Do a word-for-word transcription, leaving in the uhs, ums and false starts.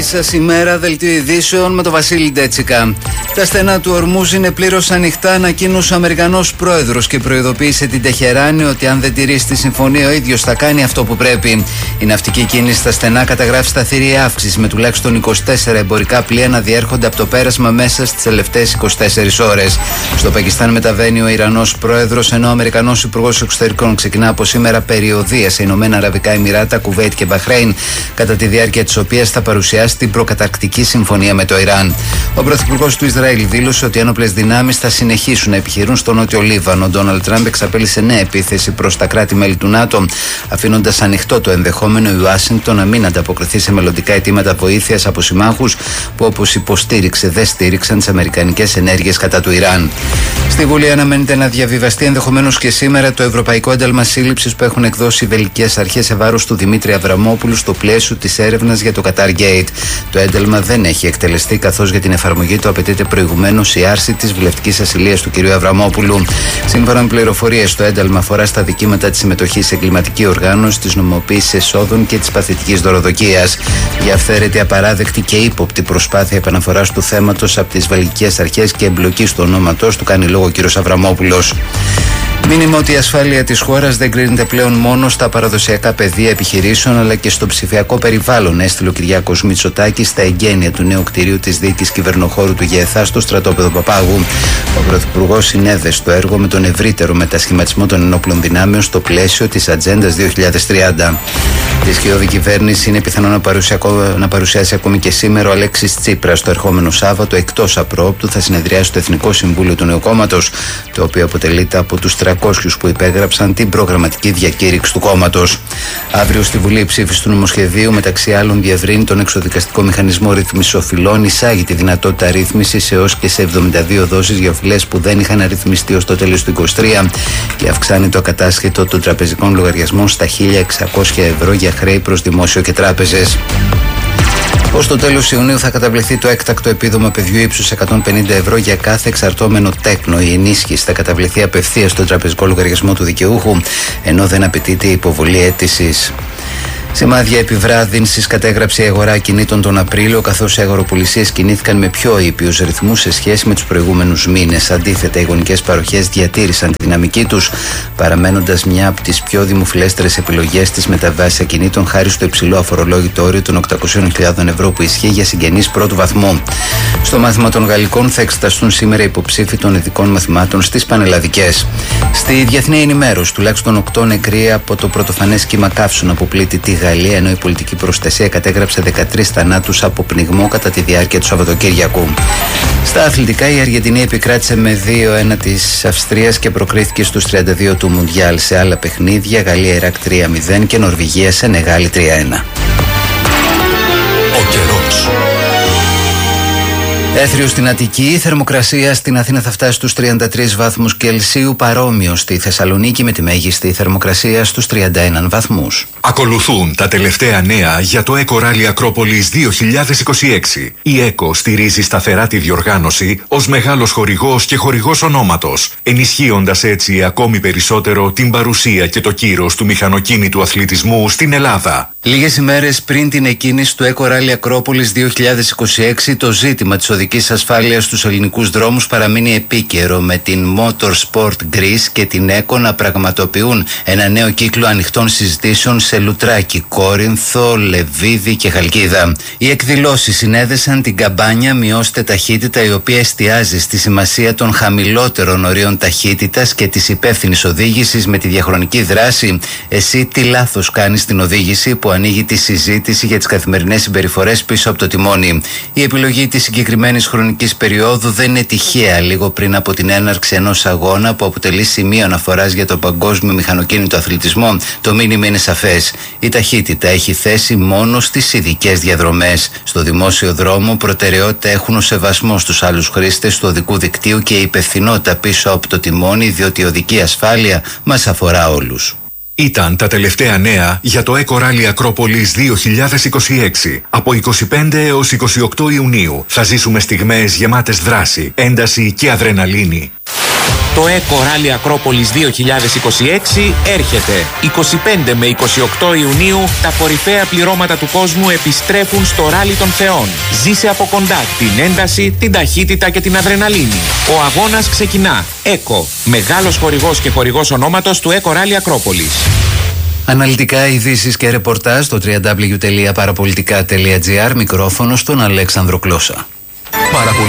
Καλή σας ημέρα, δελτίο ειδήσεων με τον Βασίλη Ντέτσικα. Τα στενά του Ορμούζ είναι πλήρως ανοιχτά, ανακοίνωσε ο Αμερικανός πρόεδρος και προειδοποίησε την Τεχεράνη ότι αν δεν τηρήσει τη συμφωνία ο ίδιος θα κάνει αυτό που πρέπει. Η ναυτική κίνηση στα στενά καταγράφει σταθερή αύξηση, με τουλάχιστον είκοσι τέσσερα εμπορικά πλοία να διέρχονται από το πέρασμα μέσα στις τελευταίες είκοσι τέσσερις ώρες. Στο Πακιστάν μεταβαίνει ο Ιρανός πρόεδρος, ενώ ο Αμερικανός υπουργός εξωτερικών ξεκινά από σήμερα περιοδεία σε Ηνωμένα Αραβικά Εμιράτα, Κουβέιτ και Μπαχρέιν, κατά τη διάρκεια της οποίας θα παρουσιάσει την προκαταρκτική συμφωνία με το Ιράν. Ο πρωθυπουργός του Ισραήλ δήλωσε ότι οι ένοπλες δυνάμεις θα συνεχίσουν να επιχειρούν στο νότιο Λίβανο. Ο Ντόναλντ Τραμπ εξαπέλυσε νέα επίθεση προς τα κράτη-μέλη του ΝΑΤΟ, αφήνοντας ανοιχτό το ενδεχόμενο η Ουάσιγκτον να μην ανταποκριθεί σε μελλοντικά αιτήματα βοήθειας από συμμάχους που, όπως υποστήριξε, δεν στήριξαν τις αμερικανικές ενέργειες κατά του Ιράν. Στη Βουλή αναμένεται να διαβιβαστεί ενδεχομένως και σήμερα το Ευρωπαϊκό Ένταλμα Σύλληψης που έχουν εκδώσει οι βελγικές αρχές σε βάρος του Δημήτρη Αβραμόπουλου στο πλαίσιο της έρευνας για το Qatar Gate. Το ένταλμα δεν έχει εκτελεστεί, καθώς για την εφαρμογή του απαιτείται προηγουμένως η άρση της βουλευτικής ασυλίας του κ. Αβραμόπουλου. Σύμφωνα με πληροφορίες, το ένταλμα αφορά στα δικήματα της συμμετοχής σε εγκληματική οργάνωση, της νομιμοποίησης εσόδων και της παθητικής δωροδοκίας. Για αυθαίρετη, απαράδεκτη και ύποπτη προσπάθεια επαναφοράς του θέματος από τις βελγικές αρχές και εμπλοκής του ονόματος του κάνει λόγο ο κ. Αβραμόπουλος. Μήνυμα ότι η ασφάλεια της χώρας δεν κρίνεται πλέον μόνο στα παραδοσιακά πεδία επιχειρήσεων, αλλά και στο ψηφιακό περιβάλλον, έστειλε ο Κυριάκος Μητσοτάκης στα εγγένεια του νέου κτηρίου της Διοίκησης Κυβερνοχώρου του ΓΕΘΑ στο στρατόπεδο Παπάγου. Ο Πρωθυπουργός συνέδεσε το έργο με τον ευρύτερο μετασχηματισμό των ενόπλων δυνάμεων στο πλαίσιο της Ατζέντας δύο χιλιάδες τριάντα. Τη σκιώδη κυβέρνηση είναι πιθανό να, να παρουσιάσει ακόμη και σήμερα ο Αλέξης Τσίπρας. Το ερχόμενο Σάββατο, εκτός απροόπτου, θα συνεδριάσει το Εθνικό Συμβούλιο του Νέου Κόμματος, το οποίο αποτελείται από τους τριακόσιους που υπέγραψαν την προγραμματική διακήρυξη του κόμματος. Αύριο στη Βουλή η ψήφιση του νομοσχεδίου, μεταξύ άλλων, διευρύνει τον εξοδικαστικό μηχανισμό ρύθμισης οφειλών, εισάγει τη δυνατότητα ρύθμισης έως και σε εβδομήντα δύο δόσεις για οφειλές που δεν είχαν αριθμιστεί ως το τέλος του είκοσι τρία και αυξάνει το ακατάσχετο των τραπεζικών λογαριασμών στα χίλια εξακόσια ευρώ για χρέη προς δημόσιο και τράπεζες. Ως το τέλος Ιουνίου θα καταβληθεί το έκτακτο επίδομα παιδιού ύψους εκατόν πενήντα ευρώ για κάθε εξαρτώμενο τέκνο. Η ενίσχυση θα καταβληθεί απευθείας στον τραπεζικό λογαριασμό του δικαιούχου, ενώ δεν απαιτείται η υποβολή αίτησης. Σημάδια επιβράδυνσης κατέγραψε η αγορά ακινήτων τον Απρίλιο, καθώς οι αγοροπολισίες κινήθηκαν με πιο ήπιους ρυθμούς σε σχέση με τους προηγούμενους μήνες. Αντίθετα, οι γονικές παροχές διατήρησαν τη δυναμική τους, παραμένοντας μια από τις πιο δημοφιλέστερες επιλογές της μεταβάσης ακινήτων, χάρη στο υψηλό αφορολόγητο όριο των οκτακόσιες χιλιάδες ευρώ που ισχύει για συγγενείς πρώτου βαθμού. Στο μάθημα των Γαλλικών θα εξεταστούν σήμερα υποψήφοι των ειδικών μαθημάτων στις πανελλαδικές. Στη διεθνή ενημέρωση, τουλάχιστον οκτώ νεκροί από το πρωτοφανές κύμα καύσωνα που πλήττει τη Γαλλία, ενώ η πολιτική προστασία κατέγραψε δεκατρείς θανάτους από πνιγμό κατά τη διάρκεια του Σαββατοκύριακου. Στα αθλητικά, η Αργεντινή επικράτησε με δύο ένα της Αυστρίας και προκρίθηκε στους τριάντα δύο του Μουντιάλ. Σε άλλα παιχνίδια, Γαλλία-Ιράκ τρία μηδέν και Νορβηγία-Σενεγάλη τρία ένα. Ο καιρός. Έθριο στην Αττική, η θερμοκρασία στην Αθήνα θα φτάσει στους τριάντα τρεις βαθμούς Κελσίου, παρόμοιο στη Θεσσαλονίκη με τη μέγιστη θερμοκρασία στους τριάντα ένα βαθμούς. Ακολουθούν τα τελευταία νέα για το Eco Rally Ακρόπολης δύο χιλιάδες είκοσι έξι. Η ECO στηρίζει σταθερά τη διοργάνωση ως μεγάλος χορηγός και χορηγός ονόματος, ενισχύοντας έτσι ακόμη περισσότερο την παρουσία και το κύρος του μηχανοκίνητου αθλητισμού στην Ελλάδα. Λίγες ημέρες πριν την εκκίνηση του Eco Rally Ακρόπολης δύο χιλιάδες είκοσι έξι, το ζήτημα της οδικής ασφάλειας στους ελληνικούς δρόμους παραμείνει επίκαιρο, με την Motorsport Greece και την ECO να πραγματοποιούν ένα νέο κύκλο ανοιχτών συζητήσεων σε Λουτράκι, Κόρινθο, Λεβίδη και Χαλκίδα. Οι εκδηλώσεις συνέδεσαν την καμπάνια «Μειώστε ταχύτητα», η οποία εστιάζει στη σημασία των χαμηλότερων ορίων ταχύτητας και της υπεύθυνης οδήγησης, με τη διαχρονική δράση «Εσύ τι λάθος κάνεις στην οδήγηση», που ανοίγει τη συζήτηση για τις καθημερινές συμπεριφορές πίσω από το τιμόνι. Η επιλογή της συγκεκριμένης χρονικής περίοδου δεν είναι τυχαία, λίγο πριν από την έναρξη ενός αγώνα που αποτελεί σημείο αναφοράς για το παγκόσμιο μηχανοκίνητο αθλητισμό. Το μήνυμα είναι σαφές. Η ταχύτητα έχει θέση μόνο στις ειδικές διαδρομές. Στο δημόσιο δρόμο, προτεραιότητα έχουν ο σεβασμός στους άλλους χρήστες του οδικού δικτύου και η υπευθυνότητα πίσω από το τιμόνι, διότι η οδική ασφάλεια μας αφορά όλους. Ήταν τα τελευταία νέα για το Eco Rally Ακρόπολης δύο χιλιάδες είκοσι έξι. Από είκοσι πέντε έως είκοσι οκτώ Ιουνίου θα ζήσουμε στιγμές γεμάτες δράση, ένταση και αδρεναλίνη. Το ΕΚΟ Rally Ακρόπολης δύο χιλιάδες είκοσι έξι έρχεται. είκοσι πέντε με είκοσι οκτώ Ιουνίου τα κορυφαία πληρώματα του κόσμου επιστρέφουν στο Ράλι των Θεών. Ζήσε από κοντά την ένταση, την ταχύτητα και την αδρεναλίνη. Ο αγώνας ξεκινά. ΕΚΟ, μεγάλος χορηγός και χορηγός ονόματος του ΕΚΟ Rally Ακρόπολης. Αναλυτικά ειδήσεις και ρεπορτάζ στο double-u double-u double-u τελεία παραπολιτικά τελεία τζι άρ. Μικρόφωνο στον Αλέξανδρο Κλώσα.